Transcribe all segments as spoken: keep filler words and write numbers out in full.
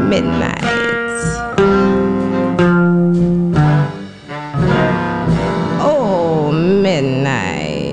Midnight. Oh, midnight.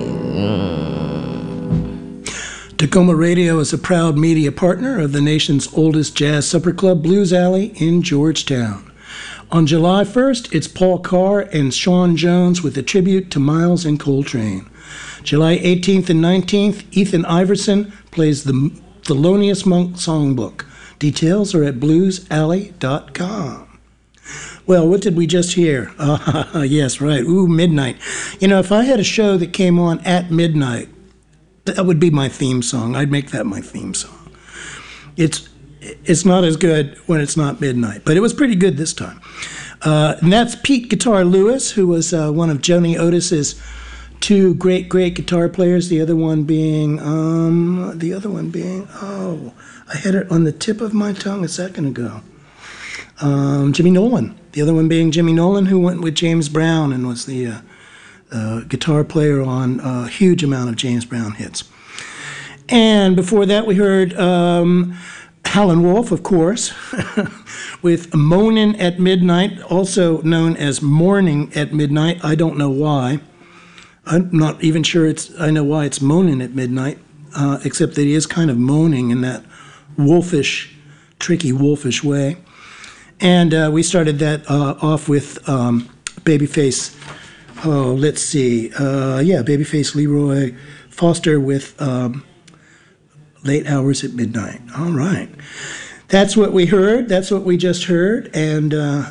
Mm. Tacoma Radio is a proud media partner of the nation's oldest jazz supper club, Blues Alley in Georgetown. On July first, it's Paul Carr and Sean Jones with a tribute to Miles and Coltrane. July eighteenth and nineteenth, Ethan Iverson plays the Thelonious Monk Songbook. Details are at blues alley dot com. Well, what did we just hear? Uh, yes, right. Ooh, midnight. You know, if I had a show that came on at midnight, that would be my theme song. I'd make that my theme song. It's it's not as good when it's not midnight, but it was pretty good this time. Uh, and that's Pete Guitar Lewis, who was uh, one of Joni Otis's two great, great guitar players. The other one being, um, the other one being, oh, I had it on the tip of my tongue a second ago. Um, Jimmy Nolan. The other one being Jimmy Nolan, who went with James Brown and was the uh, uh, guitar player on a huge amount of James Brown hits. And before that, we heard um, Howlin' Wolf, of course, with Moanin' at Midnight, also known as Morning at Midnight. I don't know why. I'm not even sure it's. I know why it's moaning at midnight, uh, except that he is kind of moaning in that wolfish, tricky wolfish way. And uh, we started that uh, off with um, Babyface. Oh, let's see. Uh, yeah, Babyface Leroy Foster with um, Late Hours at Midnight. All right. That's what we heard. That's what we just heard. And uh,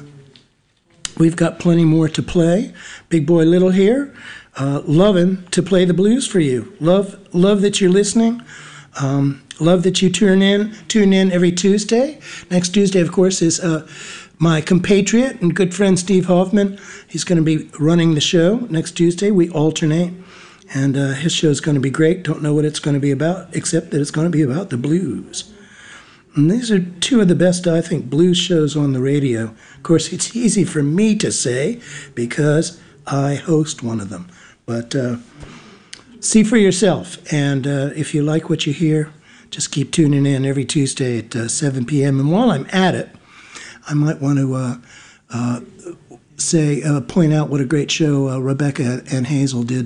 we've got plenty more to play. Big Boy Little here. Uh, loving to play the blues for you. Love, love that you're listening. Um, love that you tune in. Tune in every Tuesday. Next Tuesday, of course, is uh, my compatriot and good friend Steve Hoffman. He's going to be running the show next Tuesday. We alternate, and uh, his show is going to be great. Don't know what it's going to be about, except that it's going to be about the blues. And these are two of the best, I think, blues shows on the radio. Of course, it's easy for me to say because I host one of them. But uh, see for yourself. And uh, if you like what you hear, just keep tuning in every Tuesday at uh, seven p.m. And while I'm at it, I might want to uh, uh, say, uh, point out what a great show uh, Rebecca and Hazel did